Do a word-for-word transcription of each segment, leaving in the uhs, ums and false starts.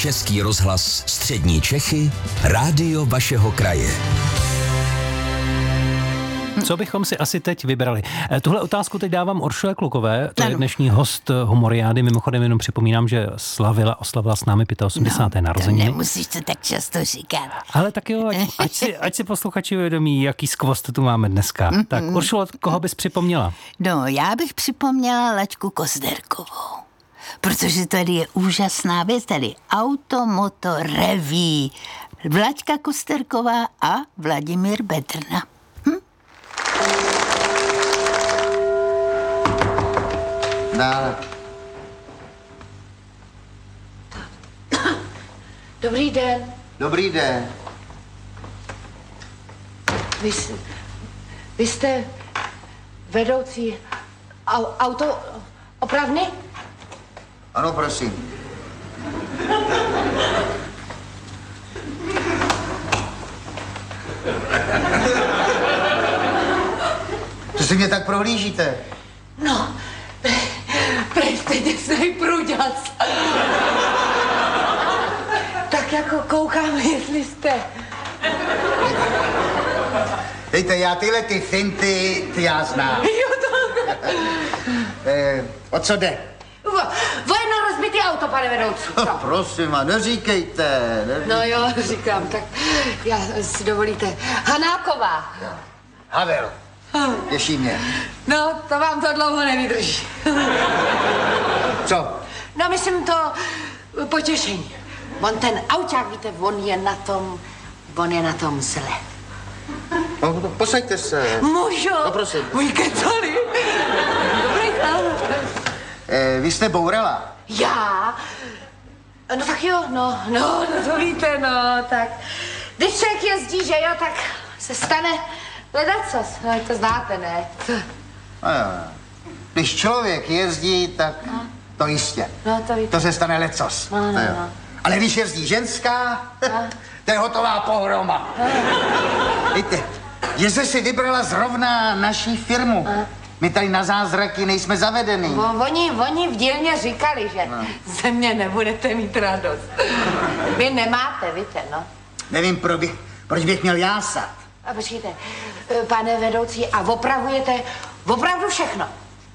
Český rozhlas Střední Čechy, rádio vašeho kraje. Co bychom si asi teď vybrali? Tuhle otázku teď dávám Uršule Klukové, to je dnešní host Humoriády. Mimochodem jenom připomínám, že slavila, oslavila s námi osmdesáté No, narozeniny. nemusíš to tak často říkat. Ale tak jo, ať, ať, si, ať si posluchači uvědomí, jaký skvost tu máme dneska. Mm-hmm. Tak Uršulo, koho bys připomněla? No, já bych připomněla Laďku Kozderkovou. Protože tady je úžasná věc, tady auto, moto, reví. Vlaďka Kozderková a Vladimír Bedrna. Hm? Dále. Dobrý den. Dobrý den. Vy, jste- vy jste vedoucí au, auto opravny? Ano, prosím. Co si mě tak prohlížíte? No, prej jste děsnej průděc. Tak jako koukám, jestli jste. Dejte, já tyhle ty finty, ty já znám. Jo, to... Eh, o co jde? O jedno rozbitý auto, pane vedoucí. No, prosím vás, neříkejte. neříkejte. No jo, říkám, tak já si dovolíte. Hanáková. Havel. Těší mě. No, to vám to dlouho nevydrží. Co? No, myslím to potěšení. On ten auták, víte, on je na tom, on je na tom zle. No, no, posaďte se. Můžu? No, prosím. Můj kecali. Dobrý chlap. Eh, vy jste bourala? Já? No tak jo, no, no, no to víte, no, tak. Když člověk jezdí, že jo, tak se stane ledacos. No, to znáte, ne? No, jo. Když člověk jezdí, tak to jistě. No, to víte. To se stane lecos. No, no, To jo. no. Ale když jezdí ženská, to je hotová pohroma. Víte, že jste si vybrala zrovna naší firmu. My tady na zázraky nejsme zavedení. O, oni, oni v dílně říkali, že No. ze mě nebudete mít radost. Vy nemáte, víte, no. Nevím, pro bych, proč bych měl jásat. A počkejte, pane vedoucí, a opravujete opravdu všechno?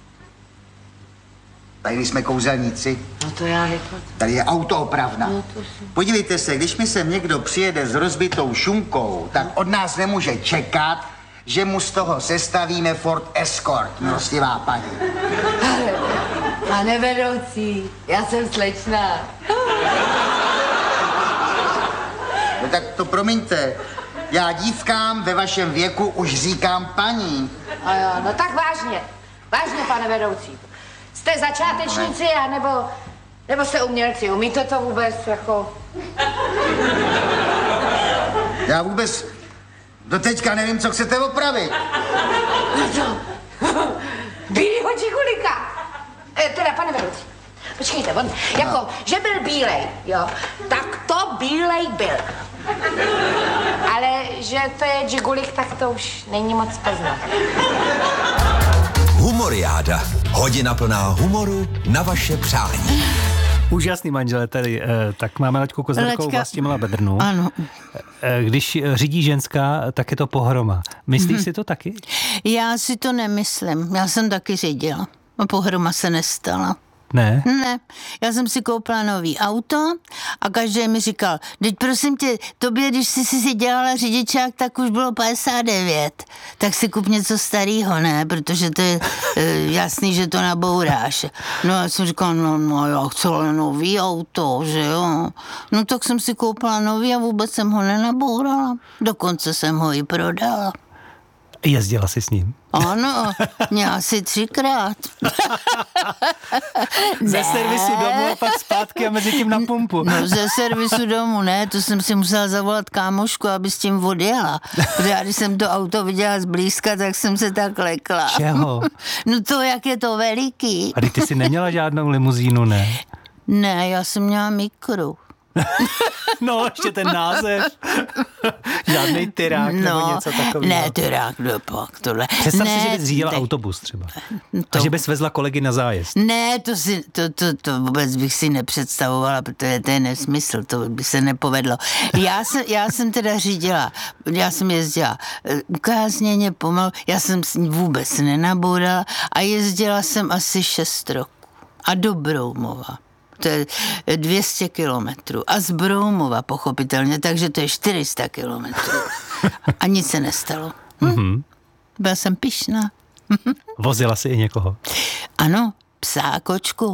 Tady jsme kouzelníci, No to já jako... tady je autoopravna. No to si... Podívejte se, když mi sem někdo přijede s rozbitou šunkou, tak od nás nemůže čekat, že mu z toho sestavíme Ford Escort, milostivá paní. Pane vedoucí, já jsem slečna. No tak to promiňte, já dívkám ve vašem věku už říkám paní. A jo, no tak vážně, vážně, pane vedoucí. Jste začátečníci, a nebo, nebo jste umělci, umíte to vůbec, jako... Já vůbec do teďka nevím, co chcete opravit. No co? Bílýho Žigulíka. E, teda, pane vedoucí, počkejte, on, jako, že byl bílej, jo, tak to bílej byl. Ale že to je Žigulik, tak to už není moc poznat. Humoriáda. Hodina plná humoru na vaše přání. Úžasný manžele tady. Tak máme Laďku Kozderkovou, Vlastimila Bedrnu. Ano. Když řídí ženská, tak je to pohroma. Myslíš si to taky? Já si to nemyslím. Já jsem taky řídila. A pohroma se nestala. Ne? Ne, já jsem si koupila nový auto a každý mi říkal, teď prosím tě, tobě, když jsi si dělala řidičák, tak už bylo padesát devět, tak si kup něco starého, ne, protože to je e, jasný, že to nabouráš. No já jsem říkala, no, no já chci nový auto, že jo. No tak jsem si koupila nový a vůbec jsem ho nenabourala, dokonce jsem ho i prodala. Jezdila jsi s ním? Ano, měla asi třikrát. Ze servisu domů a pak zpátky a mezi tím na pumpu. No ze servisu domů, ne, to jsem si musela zavolat kámošku, aby s tím odjela. Protože já, když jsem to auto viděla zblízka, tak jsem se tak lekla. Čeho? No to, jak je to veliký. A ty jsi neměla žádnou limuzínu, ne? Ne, já jsem měla mikru. No, ještě ten název. Žádnej tyrák no, nebo něco takového. Ne, tyrák, dopak, tohle. Představ ne, si, že bys řídila te... autobus třeba. To... A že bys vezla kolegy na zájezd. Ne, to, si, to, to, to vůbec bych si nepředstavovala, protože to je nesmysl, to by se nepovedlo. Já jsem, já jsem teda řídila, já jsem jezdila ukázněně pomalu, já jsem vůbec nenabourala a jezdila jsem asi šest roků. A do Broumova. To je dvě stě kilometrů. A z Broumova, pochopitelně, takže to je čtyři sta kilometrů. A nic se nestalo. Hm? Mm-hmm. Byla jsem pyšná. Vozila si i někoho? Ano, psa a kočku.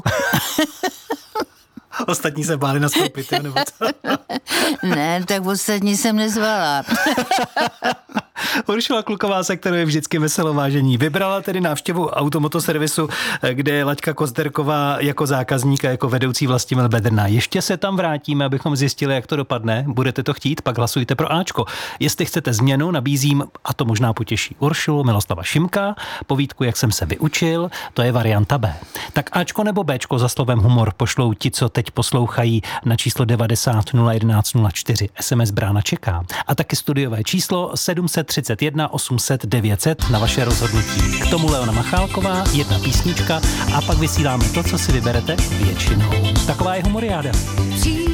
Ostatní se báli nastoupit, jo, nebo co? Ne, tak ostatní jsem nezvala. Uršula Kluková, se kterou je vždycky veselo vážení. Vybrala tedy návštěvu automotoservisu, kde je Laďka Kozderková jako zákazník a jako vedoucí Vlastimil Bedrná. Ještě se tam vrátíme, abychom zjistili, jak to dopadne. Budete to chtít, pak hlasujte pro Ačko. Jestli chcete změnu, nabízím, a to možná potěší Uršulu, Miloslava Šimka, povídku, jak jsem se vyučil, to je varianta B. Tak Ačko nebo Bčko za slovem humor pošlou ti, co teď poslouchají na číslo devadesát nula jedenáct nula čtyři. es em es brána čeká. A taky studiové číslo sedm set třicet jedna osm set devět set na vaše rozhodnutí. K tomu Leona Machálková, jedna písnička a pak vysíláme to, co si vyberete většinou. Taková je humoriáda.